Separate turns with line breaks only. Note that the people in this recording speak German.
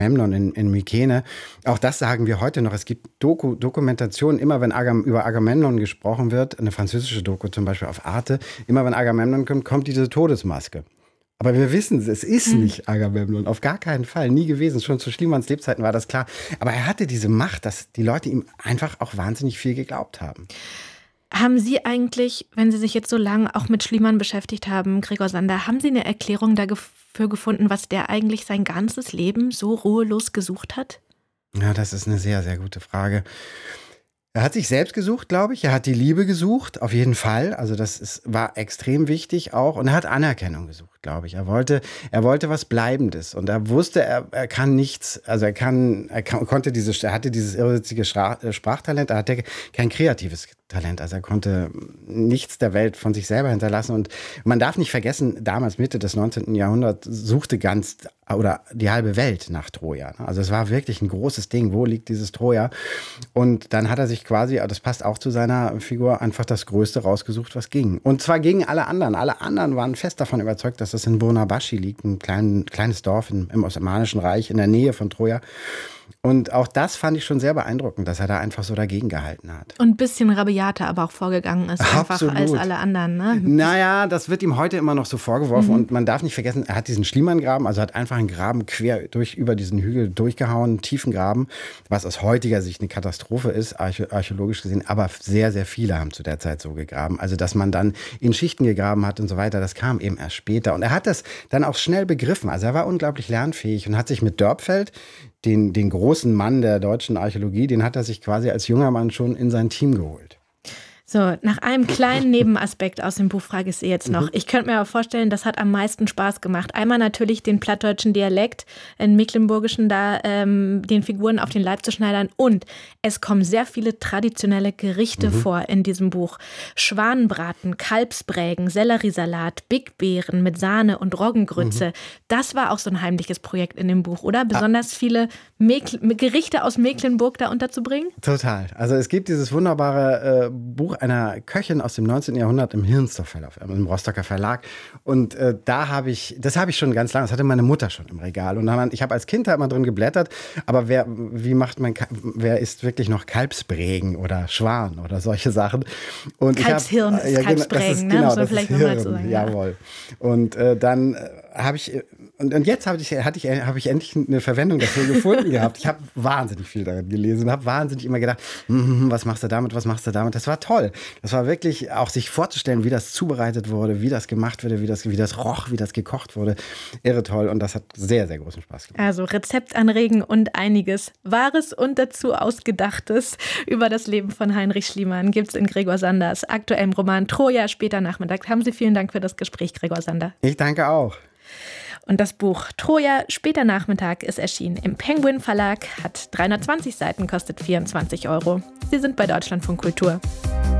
Agamemnon in Mykene. Auch das sagen wir heute noch. Es gibt Dokumentationen, immer wenn über Agamemnon gesprochen wird, eine französische Doku zum Beispiel auf Arte, immer wenn Agamemnon kommt diese Todesmaske. Aber wir wissen es ist nicht Agamemnon, auf gar keinen Fall, nie gewesen. Schon zu Schliemanns Lebzeiten war das klar. Aber er hatte diese Macht, dass die Leute ihm einfach auch wahnsinnig viel geglaubt haben.
Haben Sie eigentlich, wenn Sie sich jetzt so lange auch mit Schliemann beschäftigt haben, Gregor Sander, haben Sie eine Erklärung dafür gefunden, was der eigentlich sein ganzes Leben so ruhelos gesucht hat?
Ja, das ist eine sehr, sehr gute Frage. Er hat sich selbst gesucht, glaube ich. Er hat die Liebe gesucht, auf jeden Fall. Also war extrem wichtig auch. Und er hat Anerkennung gesucht, glaube ich. Er wollte was Bleibendes. Und er wusste, er kann nichts. Also er hatte dieses irrwitzige Sprachtalent. Er hatte kein kreatives Talent. Also er konnte nichts der Welt von sich selber hinterlassen. Und man darf nicht vergessen, damals Mitte des 19. Jahrhunderts suchte die halbe Welt nach Troja. Also es war wirklich ein großes Ding. Wo liegt dieses Troja? Und dann hat er sich quasi, das passt auch zu seiner Figur, einfach das Größte rausgesucht, was ging. Und zwar gegen alle anderen. Alle anderen waren fest davon überzeugt, dass das in Burnabashi liegt, ein kleines Dorf im Osmanischen Reich in der Nähe von Troja. Und auch das fand ich schon sehr beeindruckend, dass er da einfach so dagegen gehalten hat.
Und ein bisschen rabiater aber auch vorgegangen ist, einfach
Absolut.
als alle anderen. Ne?
Naja, das wird ihm heute immer noch so vorgeworfen. Und man darf nicht vergessen, er hat diesen Schliemann-Graben, also hat einfach einen Graben quer über diesen Hügel durchgehauen, einen tiefen Graben, was aus heutiger Sicht eine Katastrophe ist, archäologisch gesehen. Aber sehr, sehr viele haben zu der Zeit so gegraben. Also, dass man dann in Schichten gegraben hat und so weiter, das kam eben erst später. Und er hat das dann auch schnell begriffen. Also er war unglaublich lernfähig und hat sich mit Dörpfeld, den großen Mann der deutschen Archäologie, den hat er sich quasi als junger Mann schon in sein Team geholt.
So, nach einem kleinen Nebenaspekt aus dem Buch frage ich Sie jetzt noch. Ich könnte mir aber vorstellen, das hat am meisten Spaß gemacht. Einmal natürlich den plattdeutschen Dialekt, in Mecklenburgischen da den Figuren auf den Leib zu schneidern. Und es kommen sehr viele traditionelle Gerichte vor in diesem Buch. Schwanenbraten, Kalbsbrägen, Selleriesalat, Bigbeeren mit Sahne und Roggengrütze. Das war auch so ein heimliches Projekt in dem Buch, oder? Besonders viele Gerichte aus Mecklenburg da unterzubringen?
Total. Also es gibt dieses wunderbare Buch einer Köchin aus dem 19. Jahrhundert im Hirnsdorf Verlag, im Rostocker Verlag. Und das habe ich schon ganz lange, das hatte meine Mutter schon im Regal. Und ich habe als Kind da immer drin geblättert, aber wer isst wirklich noch Kalbsbrägen oder Schwan oder solche Sachen? Und
Kalbshirn ist Kalbsbrägen, ne? Muss man vielleicht nochmal zu sagen.
Jawohl. Und dann habe ich... Und jetzt habe ich endlich eine Verwendung dafür gefunden gehabt. Ich habe wahnsinnig viel darin gelesen und habe wahnsinnig immer gedacht, was machst du damit, was machst du damit? Das war toll. Das war wirklich auch sich vorzustellen, wie das zubereitet wurde, wie das gemacht wurde, wie das roch, wie das gekocht wurde. Irre toll und das hat sehr, sehr großen Spaß gemacht.
Also Rezeptanregen und einiges Wahres und dazu Ausgedachtes über das Leben von Heinrich Schliemann gibt es in Gregor Sanders aktuellem Roman Troja, später Nachmittag. Haben Sie vielen Dank für das Gespräch, Gregor Sander.
Ich danke auch.
Und das Buch Troja, später Nachmittag ist erschienen im Penguin Verlag, hat 320 Seiten, kostet 24 €. Sie sind bei Deutschlandfunk Kultur.